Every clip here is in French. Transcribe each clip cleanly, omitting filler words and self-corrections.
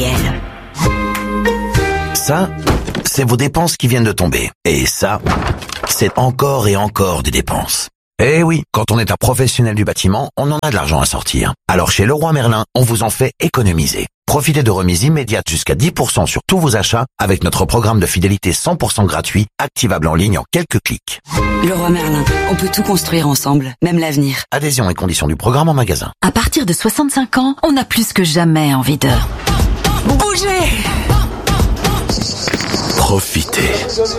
RTL. Ça, c'est vos dépenses qui viennent de tomber. Et ça, c'est encore et encore des dépenses. Eh oui, quand on est un professionnel du bâtiment, on en a de l'argent à sortir. Alors chez Leroy Merlin, on vous en fait économiser. Profitez de remises immédiates jusqu'à 10% sur tous vos achats avec notre programme de fidélité 100% gratuit, activable en ligne en quelques clics. Leroy Merlin, on peut tout construire ensemble, même l'avenir. Adhésion et conditions du programme en magasin. À partir de 65 ans, on a plus que jamais envie de bouger. Profitez.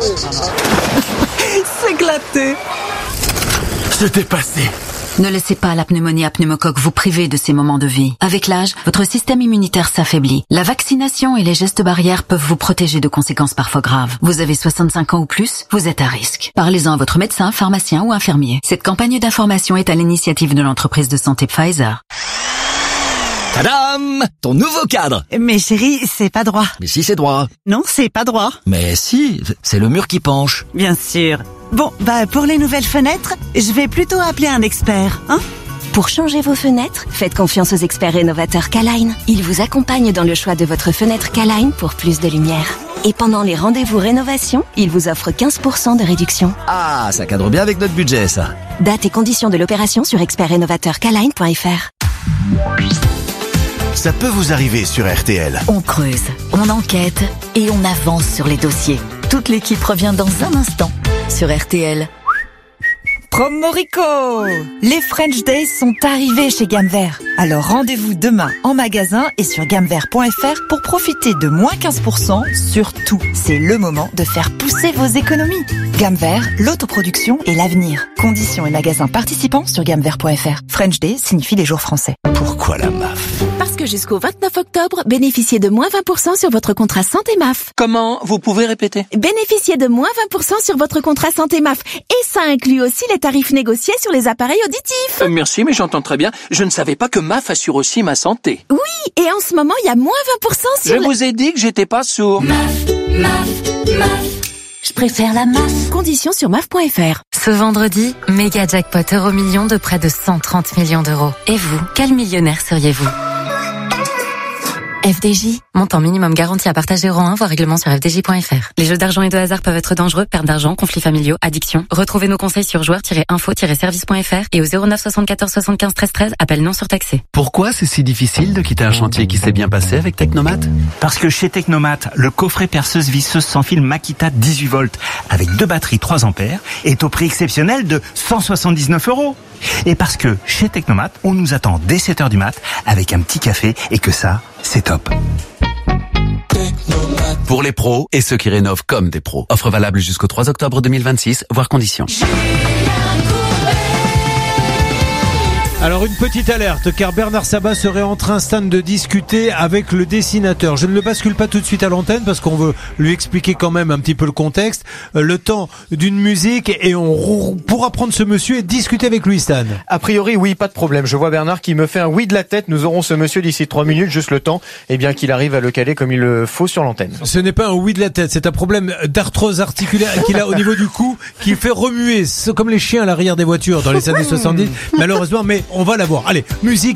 S'éclater. C'était passé. Ne laissez pas la pneumonie à pneumocoque vous priver de ces moments de vie. Avec l'âge, votre système immunitaire s'affaiblit. La vaccination et les gestes barrières peuvent vous protéger de conséquences parfois graves. Vous avez 65 ans ou plus, vous êtes à risque. Parlez-en à votre médecin, pharmacien ou infirmier. Cette campagne d'information est à l'initiative de l'entreprise de santé Pfizer. Tadam! Ton nouveau cadre! Mais chérie, c'est pas droit. Mais si, c'est droit. Non, c'est pas droit. Mais si, c'est le mur qui penche. Bien sûr. Bon, pour les nouvelles fenêtres, je vais plutôt appeler un expert, hein? Pour changer vos fenêtres, faites confiance aux experts rénovateurs K-Line. Ils vous accompagnent dans le choix de votre fenêtre K-Line pour plus de lumière. Et pendant les rendez-vous rénovation, ils vous offrent 15% de réduction. Ah, ça cadre bien avec notre budget, ça. Date et conditions de l'opération sur expertrénovateurkline.fr. Ça peut vous arriver sur RTL. On creuse, on enquête et on avance sur les dossiers. Toute l'équipe revient dans un instant sur RTL. Promorico! Les French Days sont arrivés chez Gamme Vert. Alors rendez-vous demain en magasin et sur gammevert.fr pour profiter de moins 15% sur tout. C'est le moment de faire pousser vos économies. Gamme Vert, l'autoproduction et l'avenir. Conditions et magasins participants sur gammevert.fr. French Day signifie les jours français. Pourquoi la MAF? Parce que jusqu'au 29 octobre, bénéficiez de moins 20% sur votre contrat santé MAF. Comment? Vous pouvez répéter? Bénéficiez de moins 20% sur votre contrat santé MAF. Et ça inclut aussi les tarifs négociés sur les appareils auditifs. Merci, mais j'entends très bien. Je ne savais pas que MAF assure aussi ma santé. Oui, et en ce moment, il y a moins 20% sur... Je vous ai dit que j'étais pas sourd. MAF. Je préfère la MAF. Conditions sur MAF.fr. Ce vendredi, méga jackpot Euromillions de près de 130 millions d'euros. Et vous, quel millionnaire seriez-vous? FDJ, montant minimum garanti à partager euro 1, voire règlement sur fdj.fr. Les jeux d'argent et de hasard peuvent être dangereux, perte d'argent, conflits familiaux, addiction. Retrouvez nos conseils sur joueurs-info-service.fr et au 09 74 75 13 13, appel non surtaxé. Pourquoi c'est si difficile de quitter un chantier qui s'est bien passé avec Technomat? Parce que chez Technomat, le coffret perceuse visseuse sans fil Makita 18 volts avec 2 batteries 3 ampères est au prix exceptionnel de 179 €. Et parce que chez Technomat, on nous attend dès 7h du mat avec un petit café et que ça, c'est top. Pour les pros et ceux qui rénovent comme des pros. Offre valable jusqu'au 3 octobre 2026, voire conditions. Alors une petite alerte, car Bernard Sabat serait en train de discuter avec le dessinateur. Je ne le bascule pas tout de suite à l'antenne parce qu'on veut lui expliquer quand même un petit peu le contexte, le temps d'une musique, et on pourra prendre ce monsieur et discuter avec lui, Stan. A priori, oui, pas de problème. Je vois Bernard qui me fait un oui de la tête. Nous aurons ce monsieur d'ici 3 minutes, juste le temps qu'il arrive à le caler comme il le faut sur l'antenne. Ce n'est pas un oui de la tête, c'est un problème d'arthrose articulaire qu'il a au niveau du cou, qui fait remuer, comme les chiens à l'arrière des voitures dans les années 70, malheureusement, mais on va l'avoir. Allez, musique.